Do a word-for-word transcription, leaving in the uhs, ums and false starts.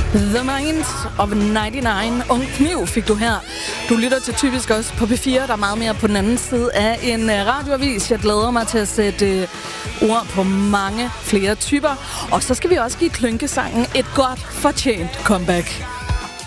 The Mind of nioghalvfems. Ung Kniv fik du her. Du lytter til Typisk også på P fire, der er meget mere på den anden side af en radioavis. Jeg glæder mig til at sætte uh, ord på mange flere typer. Og så skal vi også give klynkesangen et godt fortjent comeback.